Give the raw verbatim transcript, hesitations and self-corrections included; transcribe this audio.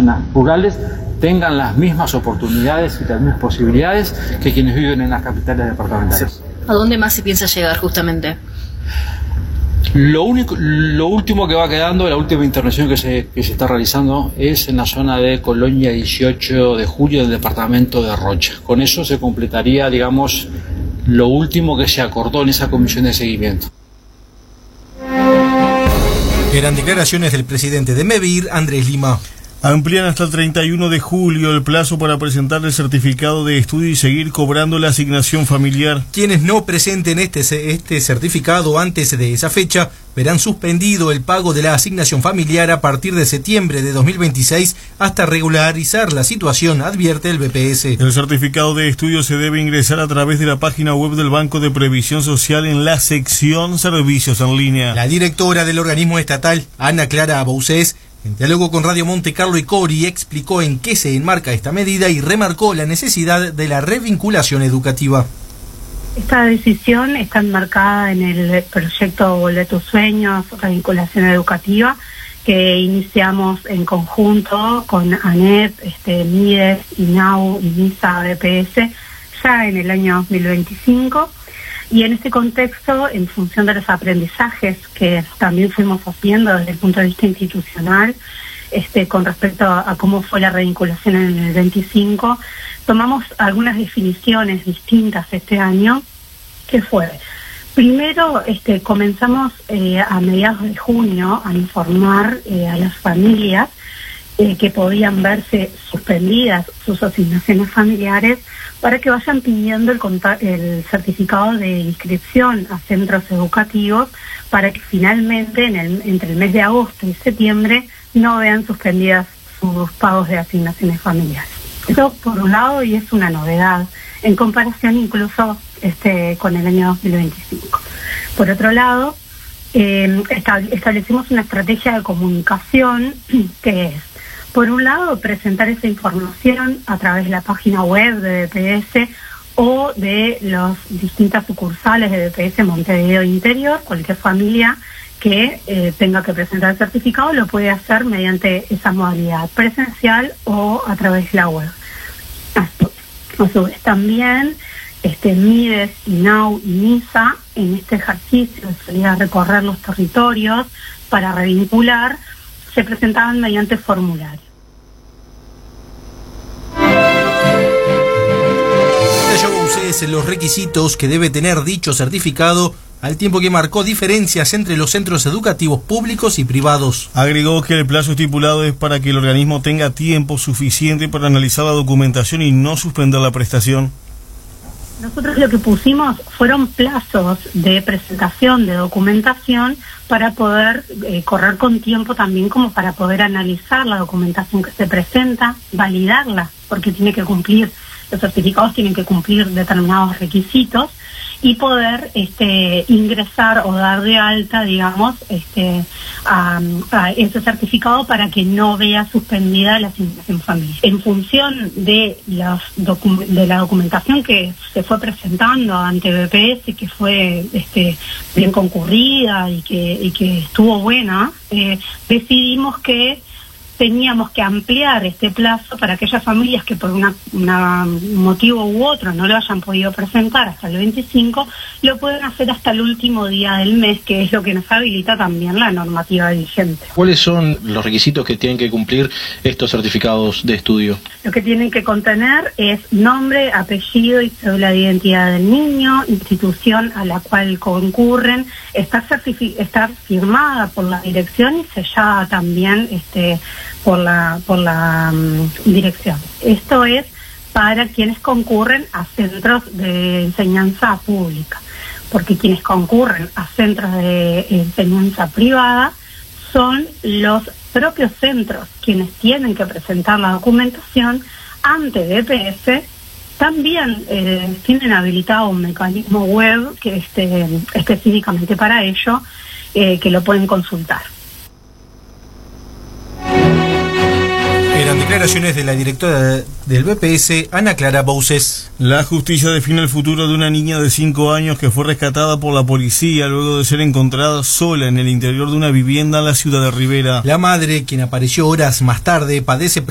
zonas rurales tengan las mismas oportunidades y las mismas posibilidades que quienes viven en las capitales departamentales. ¿A dónde más se piensa llegar justamente? Lo único, lo último que va quedando, la última intervención que se, que se está realizando es en la zona de Colonia dieciocho de julio del departamento de Rocha. Con eso se completaría, digamos, lo último que se acordó en esa comisión de seguimiento. Eran declaraciones del presidente de MEVIR, Andrés Lima. Amplían hasta el treinta y uno de julio el plazo para presentar el certificado de estudio y seguir cobrando la asignación familiar. Quienes no presenten este, este certificado antes de esa fecha verán suspendido el pago de la asignación familiar a partir de septiembre de dos mil veintiséis hasta regularizar la situación, advierte el B P S. El certificado de estudio se debe ingresar a través de la página web del Banco de Previsión Social en la sección Servicios en Línea. La directora del organismo estatal, Ana Clara Boucés, en diálogo con Radio Monte Carlo y Cori, explicó en qué se enmarca esta medida y remarcó la necesidad de la revinculación educativa. Esta decisión está enmarcada en el proyecto Boletos Sueños, revinculación educativa, que iniciamos en conjunto con ANEP, este, MIDES, INAU y MISA B P S ya en el año dos mil veinticinco. Y en este contexto, en función de los aprendizajes que también fuimos haciendo desde el punto de vista institucional, este, con respecto a, a cómo fue la revinculación en el veinticinco, tomamos algunas definiciones distintas este año, que fue, primero, este, comenzamos eh, a mediados de junio a informar eh, a las familias eh, que podían verse suspendidas sus asignaciones familiares para que vayan pidiendo el, el certificado de inscripción a centros educativos para que finalmente en el, entre el mes de agosto y septiembre no vean suspendidas sus pagos de asignaciones familiares. Eso por un lado, y es una novedad en comparación incluso este, con el año dos mil veinticinco. Por otro lado, eh, establecimos una estrategia de comunicación que es, por un lado, presentar esa información a través de la página web de B P S o de las distintas sucursales de B P S Montevideo Interior. Cualquier familia que eh, tenga que presentar el certificado lo puede hacer mediante esa modalidad presencial o a través de la web. A su vez también este, MIDES, INAU y MISA en este ejercicio de salir a recorrer los territorios para revincular se presentaban mediante formulario. Los requisitos que debe tener dicho certificado, al tiempo que marcó diferencias entre los centros educativos públicos y privados. Agregó que el plazo estipulado es para que el organismo tenga tiempo suficiente para analizar la documentación y no suspender la prestación. Nosotros lo que pusimos fueron plazos de presentación de documentación para poder eh, correr con tiempo también, como para poder analizar la documentación que se presenta, validarla, porque tiene que cumplir, los certificados tienen que cumplir determinados requisitos, y poder este, ingresar o dar de alta, digamos, este, a, a ese certificado para que no vea suspendida la asignación familiar. En función de, los docu de la documentación que se fue presentando ante B P S, que fue este, bien concurrida y que, y que estuvo buena, eh, decidimos que teníamos que ampliar este plazo para aquellas familias que por una, una motivo u otro no lo hayan podido presentar hasta el veinticinco, lo pueden hacer hasta el último día del mes, que es lo que nos habilita también la normativa vigente. ¿Cuáles son los requisitos que tienen que cumplir estos certificados de estudio? Lo que tienen que contener es nombre, apellido y cédula de identidad del niño, institución a la cual concurren, estar, estar firmada por la dirección y sellada también este por la por la um, dirección. Esto es para quienes concurren a centros de enseñanza pública, porque quienes concurren a centros de enseñanza privada son los propios centros quienes tienen que presentar la documentación ante B P S. También eh, tienen habilitado un mecanismo web que esté específicamente para ello, eh, que lo pueden consultar. Eran declaraciones de la directora del B P S, Ana Clara Boucés. La justicia define el futuro de una niña de cinco años que fue rescatada por la policía luego de ser encontrada sola en el interior de una vivienda en la ciudad de Rivera. La madre, quien apareció horas más tarde, padece